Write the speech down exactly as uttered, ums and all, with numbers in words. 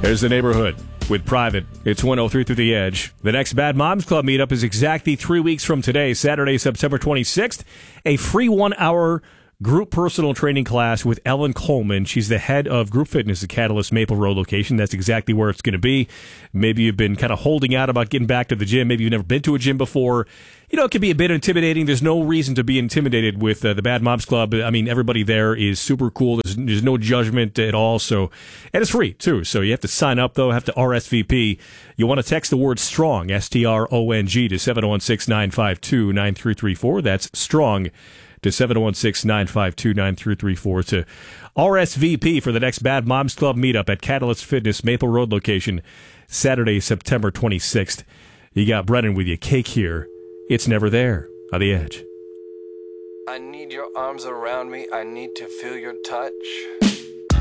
There's the neighborhood with Private. It's one oh three through the Edge. The next Bad Moms Club meetup is exactly three weeks from today, Saturday, September twenty-sixth. A free one-hour group personal training class with Ellen Coleman. She's the head of group fitness at Catalyst Maple Road location. That's exactly where it's going to be. Maybe you've been kind of holding out about getting back to the gym. Maybe you've never been to a gym before. You know, it can be a bit intimidating. There's no reason to be intimidated with uh, the Bad Moms Club. I mean, everybody there is super cool. There's, there's no judgment at all. So, and it's free too. So you have to sign up though, have to R S V P. You want to text the word STRONG, S T R O N G, to seven one six, nine five two, nine three three four. That's STRONG to seven one six, nine five two, nine three three four to R S V P for the next Bad Moms Club meetup at Catalyst Fitness Maple Road location, Saturday, September twenty-sixth. You got Brennan with you. Cake here. It's Never There on the Edge. I need your arms around me. I need to feel your touch.